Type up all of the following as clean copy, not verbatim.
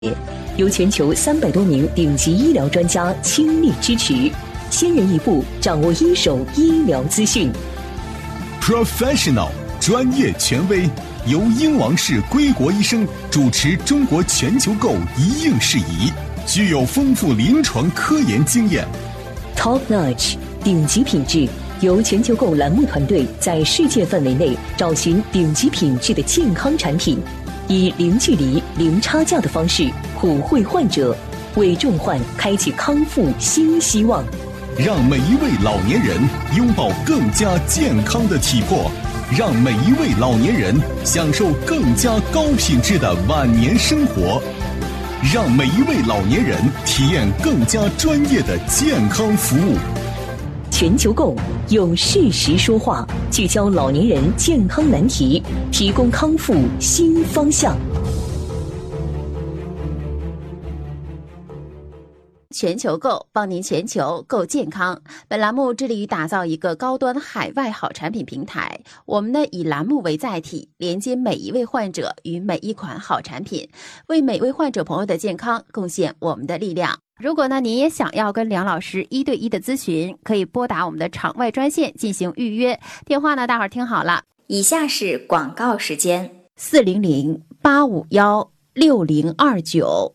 由全球300多名顶级医疗专家倾力支持，先人一步掌握一手医疗资讯。 Professional 专业权威，由英王氏归国医生主持中国全球购一应事宜，具有丰富临床科研经验。 Top Notch 顶级品质，由全球购栏目团队在世界范围内找寻顶级品质的健康产品，以零距离、零差价的方式普惠患者，为重患开启康复新希望。 让每一位老年人拥抱更加健康的体魄，让每一位老年人享受更加高品质的晚年生活，让每一位老年人体验更加专业的健康服务。 全球购用事实说话，聚焦老年人健康难题，提供康复新方向。 全球购帮您全球购健康。本栏目致力于打造一个高端海外好产品平台，我们呢以栏目为载体，连接每一位患者与每一款好产品，为每位患者朋友的健康贡献我们的力量。如果呢您也想要跟梁老师1对1的咨询，可以拨打我们的场外专线进行预约，电话呢大伙儿听好了， 以下是广告时间 ：400-851-6029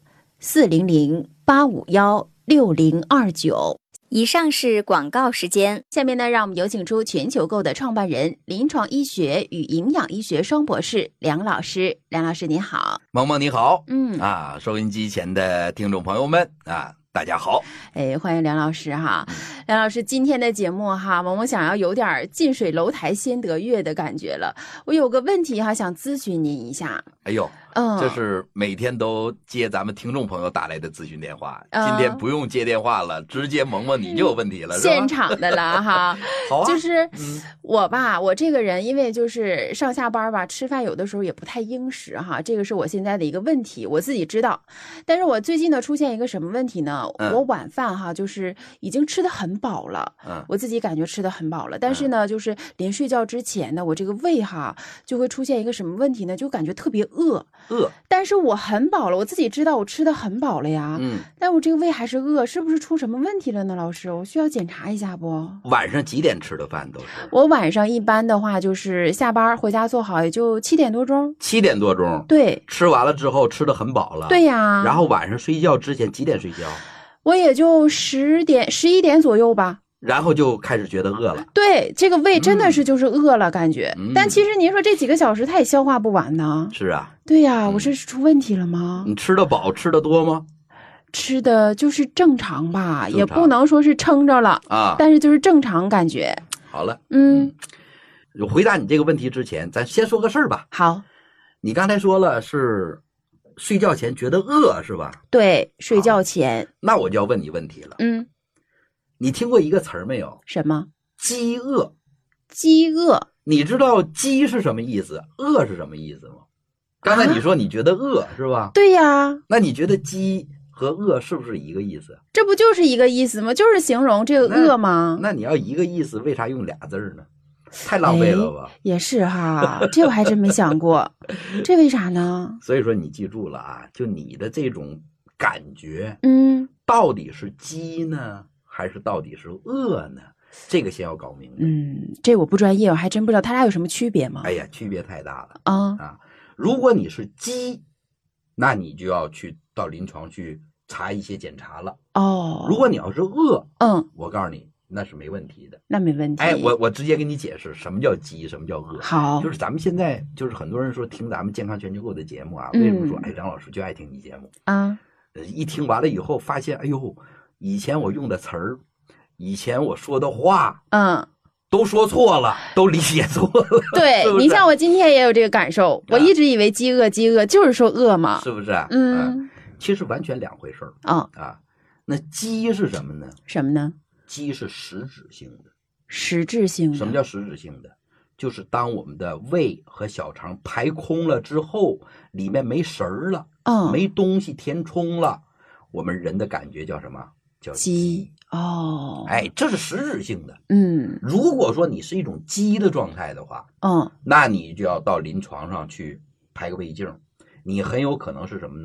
400-851-6029。 以上是广告时间。 下面呢，让我们有请出全球购的创办人、临床医学与营养医学双博士梁老师。梁老师您好。 萌萌你好。收音机前的听众朋友们大家好。 欢迎梁老师哈。梁老师，今天的节目哈，萌萌想要有点近水楼台先得月的感觉了。我有个问题哈，想咨询您一下。这是每天都接咱们听众朋友打来的咨询电话，今天不用接电话了，直接萌萌你就有问题了，是吧？ 现场的了哈。 好啊。 就是我吧，我这个人因为就是上下班吧，吃饭有的时候也不太应时哈，这个是我现在的一个问题，我自己知道。但是我最近呢出现一个什么问题呢？我晚饭哈就是已经吃得很饱了，我自己感觉吃得很饱了，但是呢就是临睡觉之前呢，我这个胃哈就会出现一个什么问题呢？就感觉特别饿，但是我很饱了，我自己知道我吃的很饱了呀，但我这个胃还是饿，是不是出什么问题了呢？老师，我需要检查一下不？ 晚上几点吃的饭都是？ 我晚上一般的话就是下班回家做好也就7点多钟。 7点多钟？对。吃完了之后吃的很饱了。 对呀。 然后晚上睡觉之前几点睡觉？ 我也就10点11点左右吧。 然后就开始觉得饿了。 对，这个胃真的是就是饿了感觉。但其实您说这几个小时它也消化不完呢。 是啊。 对呀，我是出问题了吗？ 你吃得饱吃得多吗？ 吃的就是正常吧，也不能说是撑着了但是就是正常感觉。 好了。回答你这个问题之前，咱先说个事儿吧。 好。 你刚才说了是睡觉前觉得饿是吧？ 对，睡觉前。 那我就要问你问题了。你听过一个词儿没有？ 什么？ 饥饿。 饥饿。 你知道饥是什么意思，饿是什么意思吗？刚才你说你觉得饿是吧？ 对呀。 那你觉得饥和饿是不是一个意思？ 这不就是一个意思吗？就是形容这个饿吗？ 那你要一个意思，为啥用俩字呢？太浪费了吧。 也是哈，这我还真没想过。这为啥呢？ 所以说你记住了啊，就你的这种感觉到底是饥呢还是到底是饿呢？这个先要搞明白。 这我不专业，我还真不知道他俩有什么区别吗？ 哎呀，区别太大了如果你是饥，那你就要去到临床去查一些检查了。如果你要是饿，我告诉你那是没问题的。 那没问题。 我直接给你解释什么叫饥，什么叫饿。 好。 就是咱们现在就是很多人说听咱们健康全球购的节目为什么说梁老师就爱听你节目一听完了以后发现以前我用的词儿，以前我说的话都说错了，都理解错了。 对，是不是？你像我今天也有这个感受，我一直以为饥饿就是说饿嘛， 是不是？其实完全两回事儿那饥是什么呢？ 什么呢？ 饥是实质性的。 实质性的。 什么叫实质性的？就是当我们的胃和小肠排空了之后，里面没食儿了，没东西填充了，我们人的感觉叫什么？叫饥。这是实质性的。如果说你是一种饥的状态的话，那你就要到临床上去拍个胃镜，你很有可能是什么呢？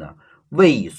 胃